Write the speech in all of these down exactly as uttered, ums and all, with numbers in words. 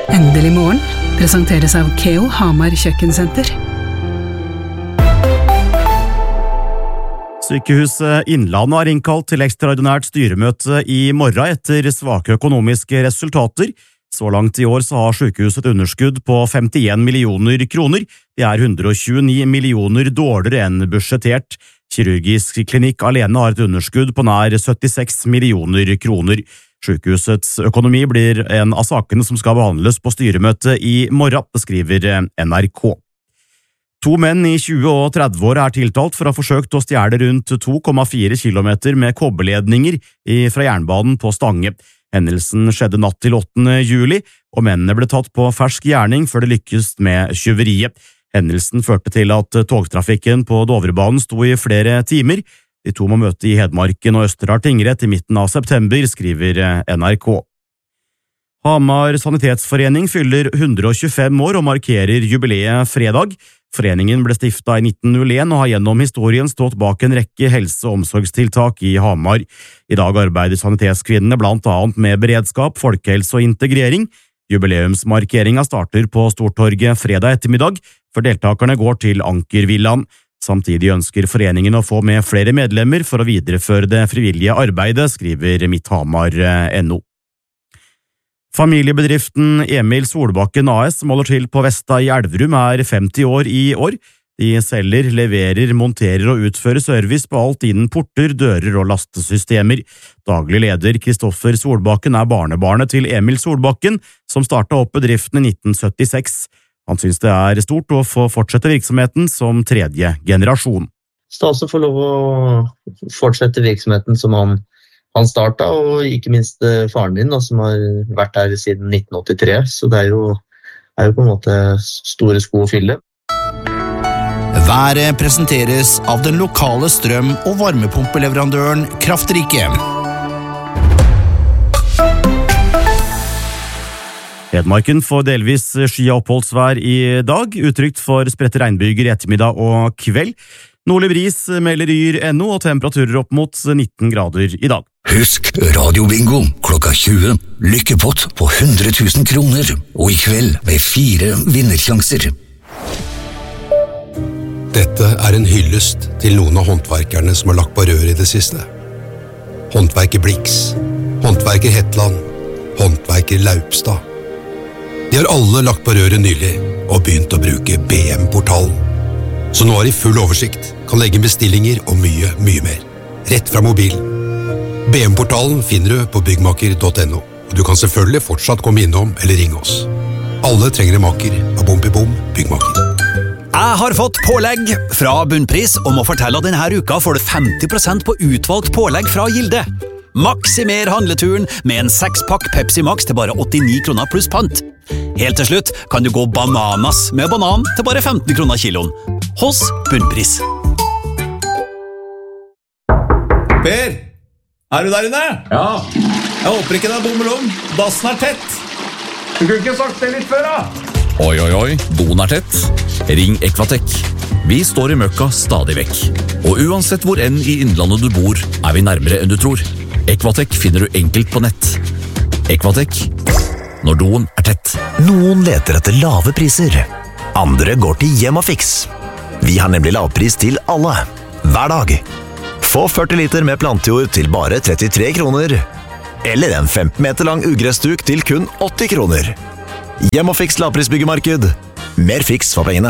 Endelig morgen presenteres av Keo Hamar Kjøkkensenter. Sykehuset Innlandet har innkalt til ekstraordinært styremøte i morgen etter svake økonomiske resultater. Så langt i år så har sykehuset et underskudd på femtien millioner kroner. Det er hundre og tjueni millioner dårligere enn budsjettert. Kirurgisk klinikk alene har et underskudd på nær syttiseks millioner kroner. Sykehusets økonomi blir en av sakene som skal behandles på styremøtet i morgen, skriver N R K. To menn i tjue- og tredve-år er tiltalt for å ha forsøkt å stjele rundt to komma fire kilometer med kobberledninger fra jernbanen på Stange. Hendelsen skjedde natt til åttende juli, og mennene ble tatt på fersk gjerning før det lykkes med tyveriet. Hendelsen førte til at togtrafikken på Dovrebanen sto i flere timer. De to må møte i Hedmarken og Østerdal tingrett i midten av september, skriver N R K. Hamar Sanitetsforening fyller hundre og tjuefem år og markerer jubileet fredag. Foreningen ble stiftet i nitten null en og har gjennom historien stått bak en rekke helse- og omsorgstiltak i Hamar. I dag arbeider sanitetskvinnene blant annet med beredskap, folkehelse og integrering. Jubileumsmarkeringen starter på Stortorget fredag ettermiddag, før deltakerne går til Ankervillaen. Samtidig ønsker foreningen å få med flere medlemmer for å videreføre det frivillige arbeidet, skriver Midthamar punkt no. Familiebedriften Emil Solbakken A S som holder til på Vesta i Elverum er femti år i år. De selger, leverer, monterer og utfører service på alt innen porter, dører og lastesystemer. Daglig leder Kristoffer Solbakken er barnebarnet til Emil Solbakken, som startet opp bedriften i nitten syttiseks. Han synes det er stort å få fortsette virksomheten som tredje generasjon. Stas å få lov å fortsette virksomheten som han Han startet, og ikke minst faren min, da, som har vært her siden nitten åttitre, så det er jo, er jo på en måte store sko å fylle. Været presenteres av den lokale strøm- og varmepumpeleverandøren Kraftrike. Hedmarken får delvis sky- og oppholdsvær i dag, utrygt for spredte regnbyger i ettermiddag og kveld. Nordlig bris melder yr punkt no og temperaturer opp mot nitten grader i dag. Husk radiobingo klokka tjue. Lykkepott på hundre tusen kroner, og i kveld med fire vinnersjanser. Dette er en hyllest til noen av håndverkerne som har lagt på rør i det siste. Håndverker Blix, håndverker Hetland, håndverker Laupstad. De har alle lagt på røret nylig og begynt å bruke B M-portalen. Så nå har de full oversikt, kan legge bestillinger og mye, mye mer. Rett fra mobilen. B M-portalen finner du på byggmaker punktum no, og du kan selvfølgelig fortsatt komme innom eller ringe oss. Alle trenger en maker av Bompibom byggmaker. Jeg har fått pålegg fra Bunnpris og må fortelle at denne uka får du femti prosent på utvalgt pålegg fra Gilde. Maksimer handleturen med en sekspakk Pepsi Max til bare åttini kroner pluss pant. Helt til slutt kan du gå bananas med banan til bare femten kroner kiloen. Hos Bunnpris. Per, er du der inne? Ja. Jeg håper ikke det er bommel om. Dassen er tett. Du kunne ikke sagt det litt før, da? Oi, oi, oi, doen er tett. Ring Equatec. Vi står i møkka stadig vekk. Og uansett hvor enn i Innlandet du bor, er vi nærmere enn du tror. Equatec finner du enkelt på nett. Equatec, når doen er tett. Noen leter etter lave priser. Andre går til Hjemmafix. Vi har nemlig lavpris til alle, hver dag. Få førti liter med plantejord til bare trettitre kroner. Eller en femten meter lang ugressduk til kun åtti kroner. Hjemmafix lavprisbyggemarked. Mer fiks for pengene.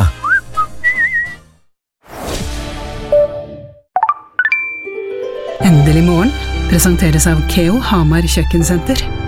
Endelig morgen presenteres av Keo Hamar Kjøkkensenter.